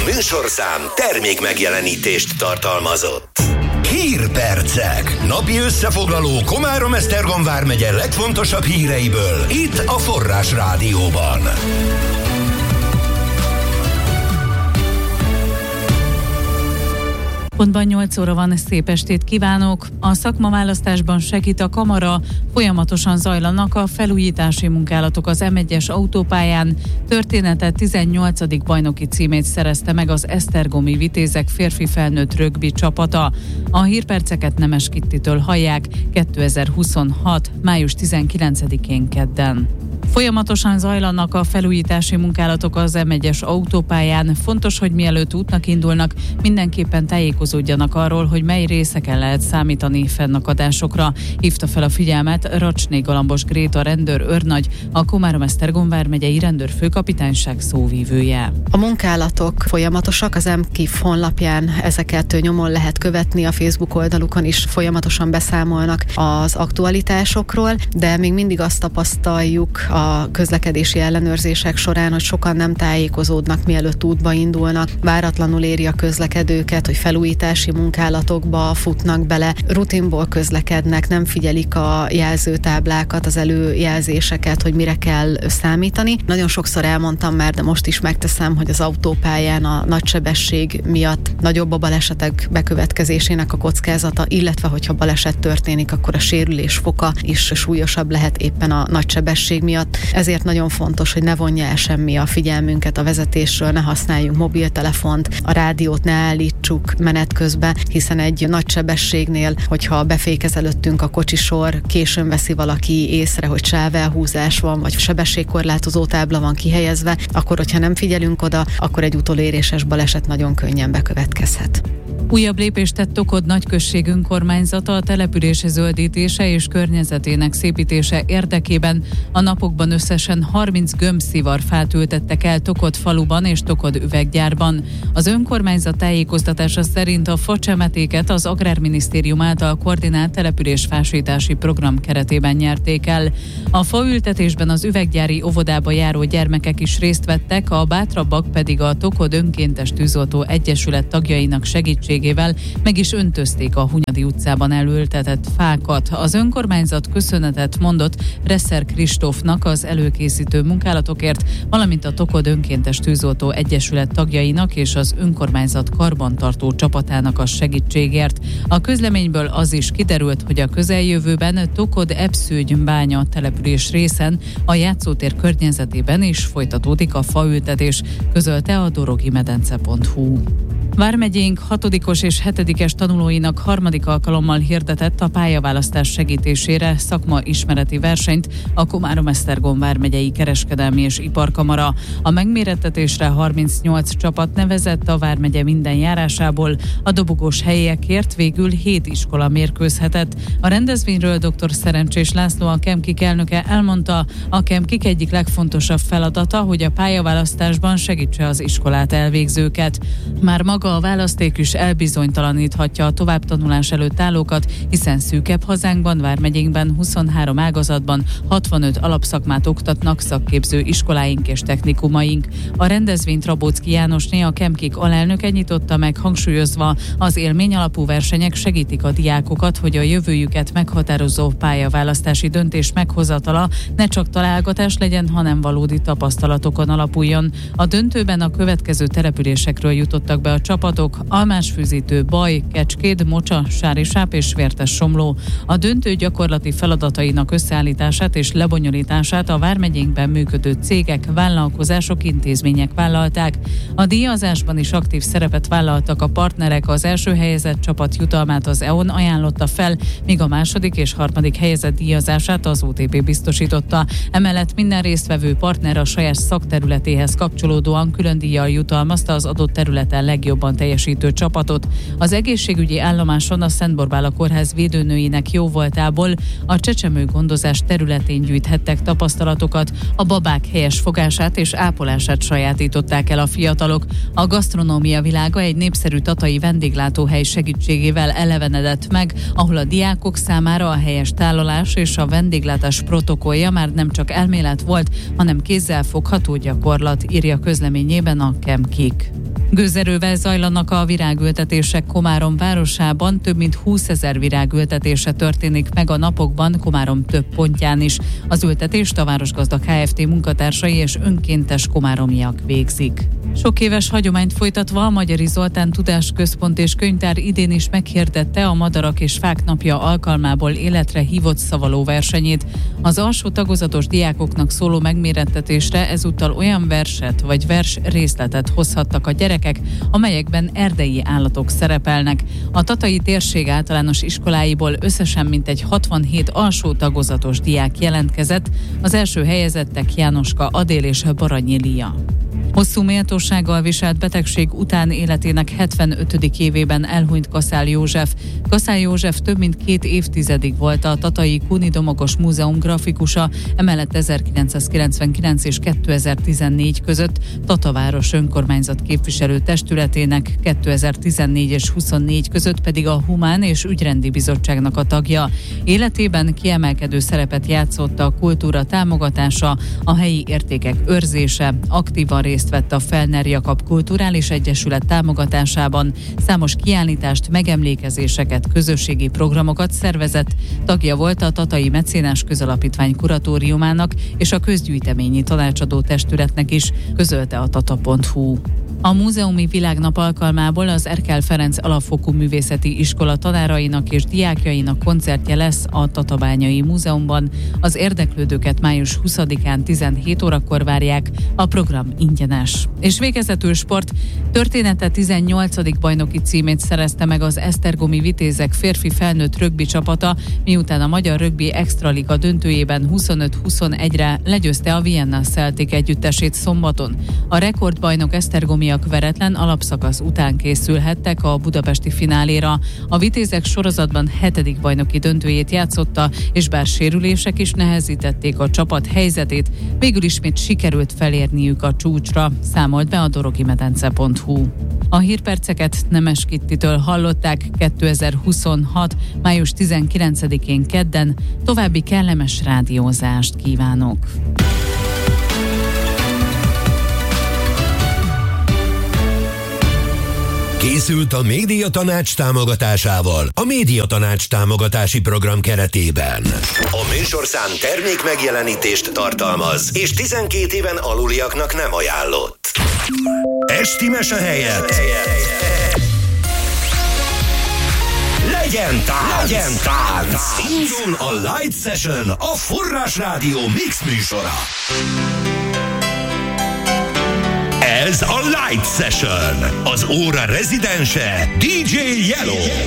műsorszám termék megjelenítést tartalmazott. Hírpercek. Napi összefoglaló Komárom-Esztergom vármegye legfontosabb híreiből itt a Forrás Rádióban. Pontban 8 óra van, szép estét kívánok! A szakmaválasztásban segít a kamara, folyamatosan zajlanak a felújítási munkálatok az M1-es autópályán. Története 18. bajnoki címét szerezte meg az esztergomi Vitézek férfi felnőtt rögbi csapata. A hírperceket Nemes Kittitől hallják 2026. május 19-én kedden. Folyamatosan zajlanak a felújítási munkálatok az M1-es autópályán. Fontos, hogy mielőtt útnak indulnak, mindenképpen tájékozódjanak arról, hogy mely részeken lehet számítani fennakadásokra. Hívta fel a figyelmet Racsné Galambos Gréta rendőr-őrnagy, a Komárom-Esztergom vármegyei rendőrfőkapitányság szóvívője. A munkálatok folyamatosak, az MKIF honlapján ezeket nyomon lehet követni, a Facebook oldalukon is folyamatosan beszámolnak az aktualitásokról, de még mindig azt tapasztaljuk a közlekedési ellenőrzések során, hogy sokan nem tájékozódnak, mielőtt útba indulnak, váratlanul éri a közlekedőket, hogy felújítási munkálatokba futnak bele, rutinból közlekednek, nem figyelik a jelzőtáblákat, az előjelzéseket, hogy mire kell számítani. Nagyon sokszor elmondtam már, de most is megteszem, hogy az autópályán a nagy sebesség miatt nagyobb a balesetek bekövetkezésének a kockázata, illetve hogyha baleset történik, akkor a sérülés foka is súlyosabb lehet éppen a nagy sebesség miatt. Ezért nagyon fontos, hogy ne vonja el semmi a figyelmünket a vezetésről, ne használjunk mobiltelefont, a rádiót ne állítsuk menet közben, hiszen egy nagy sebességnél, hogyha befékez előttünk a kocsisor, későn veszi valaki észre, hogy sávelhúzás van, vagy sebességkorlátozó tábla van kihelyezve, akkor, hogyha nem figyelünk oda, akkor egy utoléréses baleset nagyon könnyen bekövetkezhet. Újabb lépést tett Tokod nagyközség önkormányzata a település zöldítése és környezetének szépítése érdekében. A napokban összesen 30 gömbszivart ültettek el Tokod faluban és Tokod üveggyárban. Az önkormányzat tájékoztatása szerint a facsemetéket az Agrárminisztérium által koordinált településfásítási program keretében nyerték el. A faültetésben az üveggyári óvodába járó gyermekek is részt vettek, a bátrabbak pedig a Tokod Önkéntes Tűzoltó Egyesület tagjainak segítségével meg is öntözték a Hunyadi utcában elültetett fákat. Az önkormányzat köszönetet mondott Reszer Kristófnak az előkészítő munkálatokért, valamint a Tokod Önkéntes Tűzoltó Egyesület tagjainak és az önkormányzat karbantartó csapatának a segítségért. A közleményből az is kiderült, hogy a közeljövőben Tokod Epszőgy-bánya település részen a játszótér környezetében is folytatódik a faültetés, közölte a dorogimedence.hu. Vármegyénk 6. és 7. tanulóinak harmadik alkalommal hirdetett a pályaválasztás segítésére szakmaismereti versenyt a Komárom-Esztergom vármegyei kereskedelmi és iparkamara. A megmérettetésre 38 csapat nevezett a vármegye minden járásából, a dobogós helyekért végül 7 iskola mérkőzhetett. A rendezvényről dr. Szerencsés László, a KEMKIK elnöke elmondta, a KEMKIK egyik legfontosabb feladata, hogy a pályaválasztásban segítse az iskolát elvégzőket. Már maga a választék is elbizonytalaníthatja a továbbtanulás előtt állókat, hiszen szűkebb hazánkban, vármegyénkben 23 ágazatban 65 alapszakmát oktatnak szakképző iskoláink és technikumaink. A rendezvényt Rabóczki Jánosné, a KEMKIK alelnöke nyitotta meg, hangsúlyozva, az élmény alapú versenyek segítik a diákokat, hogy a jövőjüket meghatározó pályaválasztási döntés meghozatala ne csak találgatás legyen, hanem valódi tapasztalatokon alapuljon. A döntőben a következő településekről jutottak be a csapatok: Almásfűzítő, Baj, Kecskét, Mocsa, Sárisáp és Vértes-Somló. A döntő gyakorlati feladatainak összeállítását és lebonyolítását a vármegyénkben működő cégek, vállalkozások, intézmények vállalták. A díjazásban is aktív szerepet vállaltak a partnerek, az első helyezett csapat jutalmát az EON ajánlotta fel, míg a második és harmadik helyezett díjazását az OTP biztosította. Emellett minden résztvevő partner a saját szakterületéhez kapcsolódóan külön díjjal jutalmazta az adott területen legjobban teljesítő csapatot. Az egészségügyi állomáson a Szent Borbála Kórház védőnőinek jóvoltából a csecsemőgondozás területén gyűjthettek tapasztalatokat, a babák helyes fogását és ápolását sajátították el a fiatalok. A gasztronómia világa egy népszerű tatai vendéglátóhely segítségével elevenedett meg, ahol a diákok számára a helyes tálalás és a vendéglátás protokollja már nem csak elmélet volt, hanem kézzelfogható gyakorlat, írja közleményében a KEMKIK. Gőzerővel zajlanak a virágültetések Komárom városában, több mint 20 000 virágültetése történik meg a napokban Komárom több pontján is. Az ültetést a Városgazda Kft. Munkatársai és önkéntes komáromiak végzik. Sok éves hagyományt folytatva a Magyari Zoltán Tudásközpont és Könyvtár idén is meghirdette a Madarak és Fák napja alkalmából életre hívott szavaló versenyét. Az alsó tagozatos diákoknak szóló megmérettetésre ezúttal olyan verset vagy vers részletet hozhattak a gyerekek, amelyekben erdei állatok szerepelnek. A Tatai Térség általános iskoláiból összesen mintegy 67 alsó tagozatos diák jelentkezett, az első helyezettek Jánoska Adél és Baranyi Lia. Hosszú méltósággal viselt betegség után életének 75. évében elhunyt Kaszál József. Kaszál József több mint 2 évtizedig volt a Tatai Kuni Domokos Múzeum grafikusa, emellett 1999 és 2014 között Tataváros önkormányzat képviselő testületének, 2014 és 24 között pedig a Humán és Ügyrendi Bizottságnak a tagja. Életében kiemelkedő szerepet játszott a kultúra támogatása, a helyi értékek őrzése, aktívan részt vett a Felner Jakab Kulturális Egyesület támogatásában, számos kiállítást, megemlékezéseket, közösségi programokat szervezett, tagja volt a Tatai Mecénás Közalapítvány kuratóriumának és a közgyűjteményi tanácsadó testületnek is, közölte a tata.hu. A Múzeumi Világnap alkalmából az Erkel Ferenc Alapfokú Művészeti Iskola tanárainak és diákjainak koncertje lesz a Tatabányai Múzeumban. Az érdeklődőket május 20-án 17 órakor várják, a program ingyenes. És végezetül sport. Története 18. bajnoki címét szerezte meg az Esztergomi Vitézek férfi felnőtt rögbi csapata, miután a Magyar Rögbi Extraliga döntőjében 25-21-re legyőzte a Vienna Celtic együttesét szombaton. A rekordbajnok esztergomiak veretlen alapszakasz után készülhettek a budapesti fináléra. A Vitézek sorozatban 7. bajnoki döntőjét játszotta, és bár sérülések is nehezítették a csapat helyzetét, végül ismét sikerült felérniük a csúcsra, számolt be a dorogimedence.hu. A hírperceket Nemes Kittitől hallották 2026. május 19-én kedden. További kellemes rádiózást kívánok! Készült a Médiatanács támogatásával a Médiatanács támogatási program keretében. A műsorszám termék megjelenítést tartalmaz, és 12 éven aluliaknak nem ajánlott. Esti mese helyett legyen tánc! Indul a Light Session, a Forrás Rádió Mix műsora. Ez a Light Session, az óra rezidense DJ Yellow.